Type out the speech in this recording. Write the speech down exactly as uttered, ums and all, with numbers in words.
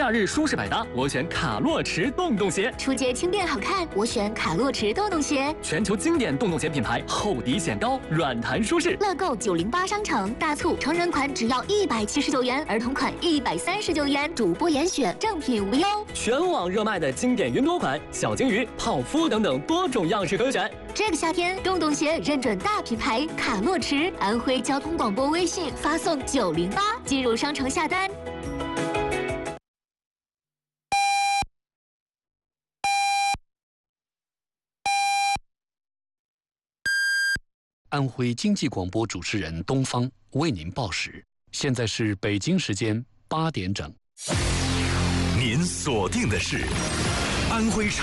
夏日舒适百搭，我选卡洛驰洞洞鞋。 出街轻便好看，我选卡洛驰洞洞鞋。 全球经典洞洞鞋品牌，厚底显高，软弹舒适。 乐购九零八商城大促，成人款只要一百七十九元，儿童款一百三十九元，主播严选，正品无忧。 全网热卖的经典云朵款，小鲸鱼、泡芙等等多种样式可选。 这个夏天，洞洞鞋认准大品牌卡洛驰，安徽交通广播微信发送九零八进入商城下单。 安徽经济广播主持人东方为您报时，现在是北京时间八点整。 您锁定的是安徽